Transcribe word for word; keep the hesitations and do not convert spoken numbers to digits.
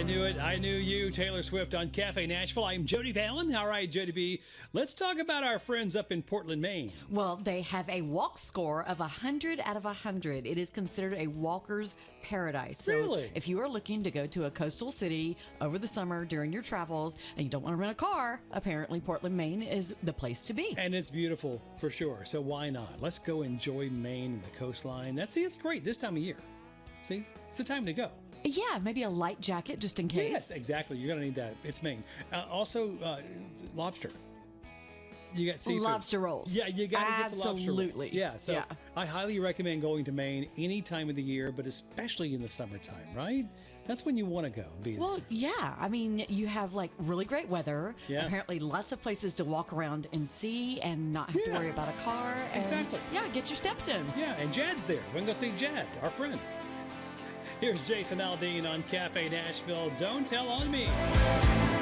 knew it. I knew you. Taylor Swift on Cafe Nashville. I'm Jody Fallon. All right, Jody B. Let's talk about our friends up in Portland, Maine. Well, they have a walk score of one hundred out of one hundred. It is considered a walker's paradise. So Really? if you are looking to go to a coastal city over the summer during your travels and you don't want to rent a car, apparently Portland, Maine is the place to be. And it's beautiful for sure. So why not? Let's go enjoy Maine and the coastline. That's see, it's great this time of year. See, it's the time to go. Yeah, maybe a light jacket just in case. Yes, exactly. You're going to need that. It's Maine. Uh, also, uh, lobster. You got seafood. Lobster rolls. Yeah, you got to get the lobster rolls. Absolutely. Yeah, so Yeah. I highly recommend going to Maine any time of the year, but especially in the summertime, right? That's when you want to go. Be Well, yeah. I mean, you have like really great weather. Yeah. Apparently, lots of places to walk around and see and not have Yeah. to worry about a car. And, Exactly. Yeah, get your steps in. Yeah, and Jad's there. We can go see Jad, our friend. Here's Jason Aldean on Cafe Nashville. Don't tell on me.